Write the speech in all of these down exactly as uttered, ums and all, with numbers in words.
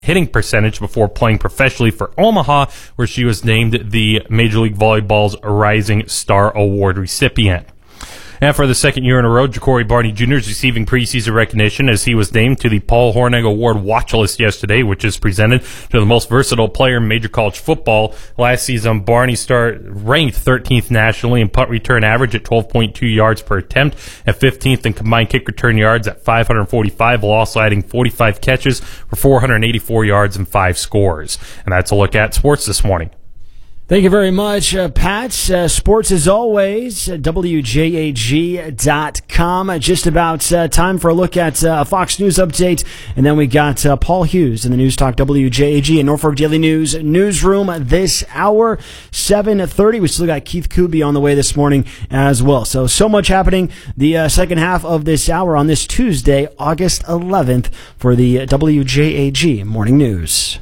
hitting percentage before playing professionally for Omaha, where she was named the Major League Volleyball's Rising Star Award recipient. And for the second year in a row, Ja'Cory Barney Junior is receiving preseason recognition as he was named to the Paul Hornung Award watch list yesterday, which is presented to the most versatile player in major college football. Last season, Barney start ranked thirteenth nationally in punt return average at twelve point two yards per attempt and fifteenth in combined kick return yards at five hundred forty-five, while also adding forty-five catches for four hundred eighty-four yards and five scores. And that's a look at sports this morning. Thank you very much, uh, Pat. Uh, sports, as always, uh, W J A G dot com. Uh, just about uh, time for a look at uh, a Fox News update. And then we got uh, Paul Hughes in the News Talk W J A G and Norfolk Daily News newsroom this hour, seven thirty. We still got Keith Kuby on the way this morning as well. So, so much happening the uh, second half of this hour on this Tuesday, August eleventh, for the W J A G Morning News.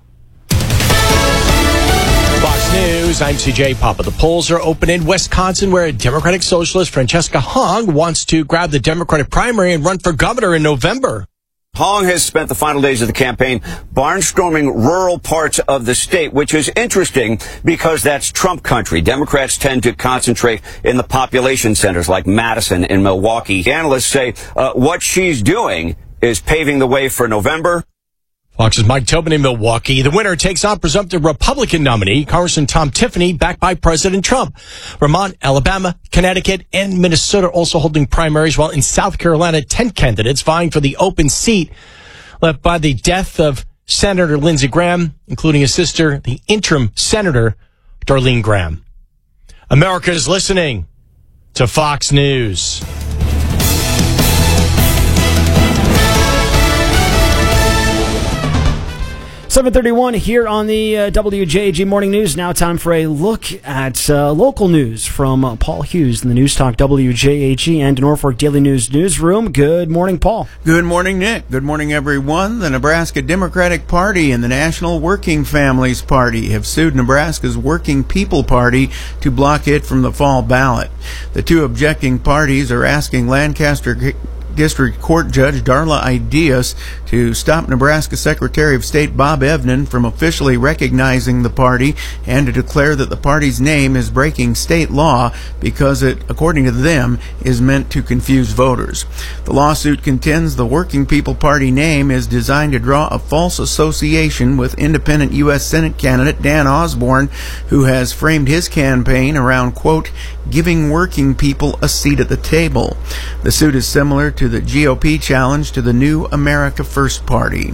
Fox News, I'm C J Papa. The polls are open in Wisconsin, where Democratic Socialist Francesca Hong wants to grab the Democratic primary and run for governor in November. Hong has spent the final days of the campaign barnstorming rural parts of the state, which is interesting because that's Trump country. Democrats tend to concentrate in the population centers like Madison and Milwaukee. Analysts say uh, what she's doing is paving the way for November. Fox's Mike Tobin in Milwaukee. The winner takes on presumptive Republican nominee, Congressman Tom Tiffany, backed by President Trump. Vermont, Alabama, Connecticut, and Minnesota also holding primaries, while in South Carolina, ten candidates vying for the open seat left by the death of Senator Lindsey Graham, including his sister, the interim Senator Darlene Graham. America is listening to Fox News. seven thirty-one here on the uh, W J A G Morning News. Now time for a look at uh, local news from uh, Paul Hughes in the News Talk W J A G and Norfolk Daily News newsroom. Good morning, Paul. Good morning, Nick. Good morning, everyone. The Nebraska Democratic Party and the National Working Families Party have sued Nebraska's Working People Party to block it from the fall ballot. The two objecting parties are asking Lancaster District Court Judge Darla Ideas to stop Nebraska Secretary of State Bob Evnen from officially recognizing the party and to declare that the party's name is breaking state law because it, according to them, is meant to confuse voters. The lawsuit contends the Working People Party name is designed to draw a false association with independent U S Senate candidate Dan Osborne, who has framed his campaign around, quote, giving working people a seat at the table. The suit is similar to the G O P challenge to the New America First Party.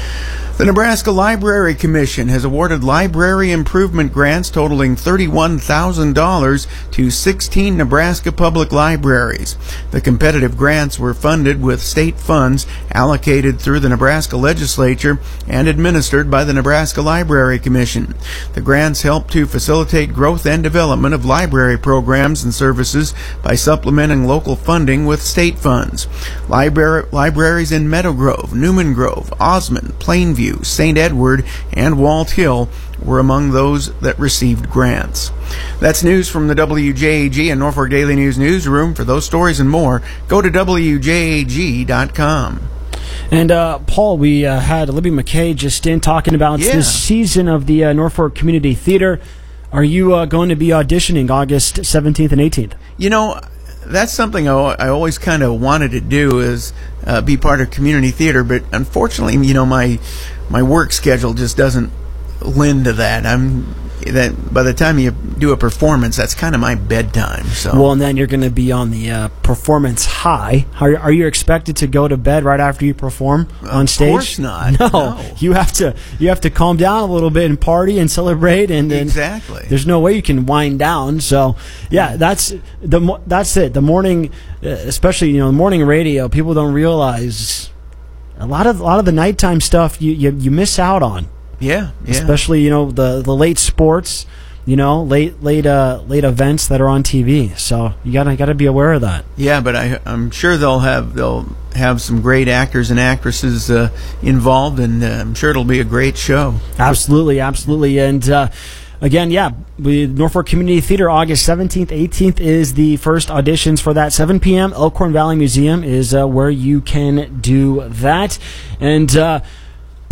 The Nebraska Library Commission has awarded library improvement grants totaling thirty-one thousand dollars to sixteen Nebraska public libraries. The competitive grants were funded with state funds allocated through the Nebraska legislature and administered by the Nebraska Library Commission. The grants help to facilitate growth and development of library programs and services by supplementing local funding with state funds. Libra- libraries in Meadow Grove, Newman Grove, Osmond, Plainview, Saint Edward, and Walt Hill were among those that received grants. That's news from the W J A G and Norfolk Daily News newsroom. For those stories and more, go to W J A G dot com. And, uh, Paul, we uh, had Libby McKay just in talking about yeah. this season of the uh, Norfolk Community Theater. Are you uh, going to be auditioning August seventeenth and eighteenth? You know, that's something I, I always kind of wanted to do, is uh, be part of community theater, but unfortunately, you know, my my work schedule just doesn't lend to that. I'm that by the time you do a performance, that's kind of my bedtime. So well, and then you're going to be on the uh, performance high. Are, are you expected to go to bed right after you perform on stage? Of course not. No, no, you have to you have to calm down a little bit and party and celebrate. And then exactly, there's no way you can wind down. So yeah, that's the that's it. The morning, especially you know, the morning radio, people don't realize a lot of a lot of the nighttime stuff you you, you miss out on. Yeah, yeah. Especially, you know, the, the late sports, you know, late late uh, late events that are on T V. So you gotta gotta be aware of that. Yeah, but I, I'm sure they'll have they'll have some great actors and actresses uh, involved, and uh, I'm sure it'll be a great show. Absolutely, absolutely, and. Uh, Again, yeah, we, Norfolk Community Theater, August seventeenth, eighteenth is the first auditions for that. seven p.m. Elkhorn Valley Museum is uh, where you can do that. And uh,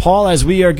Paul, as we are